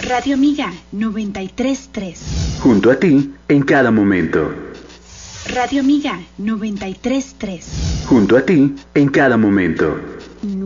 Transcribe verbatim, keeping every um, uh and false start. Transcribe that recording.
Radio Amiga noventa y tres punto tres. Junto a ti en cada momento. Radio Amiga noventa y tres punto tres. Junto a ti en cada momento.